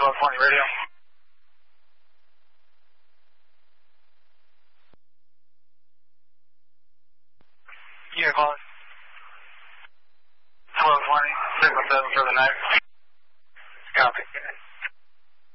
1220 radio. Yeah, calling. 1220, 617 for the night.